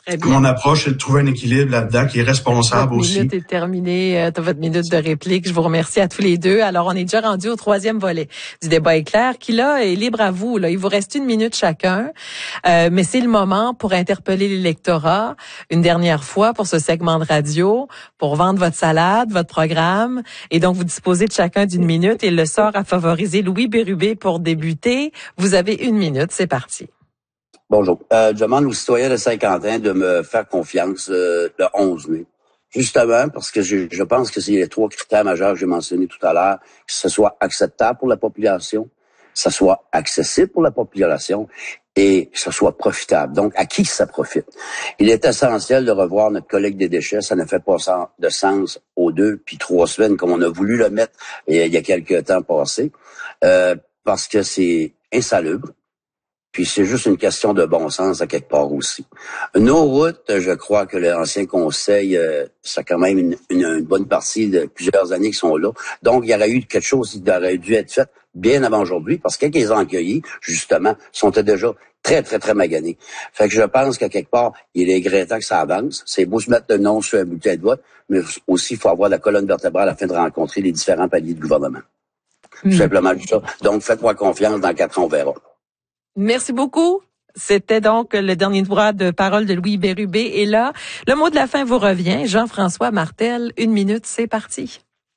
Très bien. Mon approche, c'est de trouver un équilibre là-dedans qui est responsable aussi. Votre minute est terminée. T'as votre minute de réplique. Je vous remercie à tous les deux. Alors, on est déjà rendu au troisième volet du débat éclair qui, là, est libre à vous. Là, il vous reste 1 minute chacun. Mais c'est le moment pour interpeller l'électorat une dernière fois pour ce segment de radio, pour vendre votre salade, votre programme. Et donc, vous disposez de chacun d'1 minute. Et le sort a favorisé Louis Bérubé pour débuter. Vous avez 1 minute. C'est parti. Bonjour. Je demande aux citoyens de Saint-Quentin de me faire confiance le 11 mai. Justement, parce que je pense que c'est les 3 critères majeurs que j'ai mentionnés tout à l'heure, que ce soit acceptable pour la population, que ce soit accessible pour la population et que ce soit profitable. Donc, à qui ça profite? Il est essentiel de revoir notre collecte des déchets. Ça ne fait pas de sens aux 2 puis 3 semaines comme on a voulu le mettre il y a quelques temps passés, parce que c'est insalubre. Puis c'est juste une question de bon sens à quelque part aussi. Nos routes, je crois que l'ancien conseil, ça a quand même une bonne partie de plusieurs années qui sont là. Donc, il y aurait eu quelque chose qui aurait dû être fait bien avant aujourd'hui, parce que quand ils ont accueillis, justement, sont déjà très, très, très maganés. Fait que je pense qu'à quelque part, il est grand temps que ça avance. C'est beau se mettre le nom sur un bulletin de vote, mais aussi, il faut avoir la colonne vertébrale afin de rencontrer les différents paliers de gouvernement. Tout simplement ça. Donc, faites-moi confiance, dans 4 ans, on verra. Merci beaucoup. C'était donc le dernier droit de parole de Louis Bérubé. Et là, le mot de la fin vous revient. Jean-François Martel, 1 minute, c'est parti.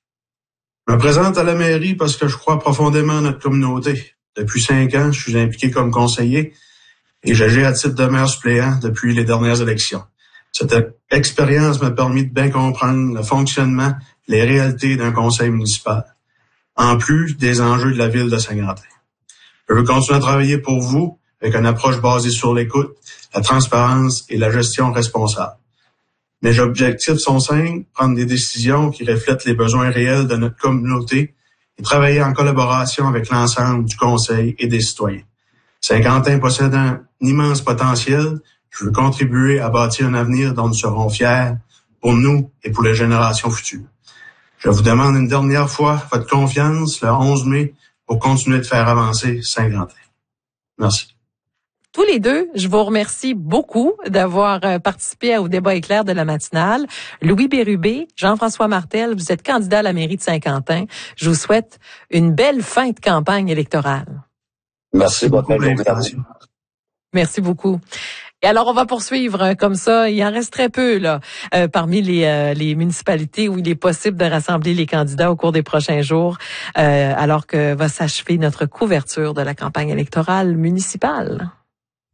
Je me présente à la mairie parce que je crois profondément à notre communauté. Depuis 5 ans, je suis impliqué comme conseiller et j'agis à titre de maire suppléant depuis les dernières élections. Cette expérience m'a permis de bien comprendre le fonctionnement, les réalités d'un conseil municipal, en plus des enjeux de la ville de Saint-Quentin. Je veux continuer à travailler pour vous avec une approche basée sur l'écoute, la transparence et la gestion responsable. Mes objectifs sont simples, prendre des décisions qui reflètent les besoins réels de notre communauté et travailler en collaboration avec l'ensemble du conseil et des citoyens. Saint-Quentin possède un immense potentiel. Je veux contribuer à bâtir un avenir dont nous serons fiers pour nous et pour les générations futures. Je vous demande une dernière fois votre confiance le 11 mai pour continuer de faire avancer Saint-Quentin. Merci. Tous les deux, je vous remercie beaucoup d'avoir participé au débat éclair de la matinale. Louis Bérubé, Jean-François Martel, vous êtes candidat à la mairie de Saint-Quentin. Je vous souhaite une belle fin de campagne électorale. Merci beaucoup. Merci beaucoup. Et alors, on va poursuivre comme ça. Il en reste très peu là parmi les municipalités où il est possible de rassembler les candidats au cours des prochains jours, alors que va s'achever notre couverture de la campagne électorale municipale.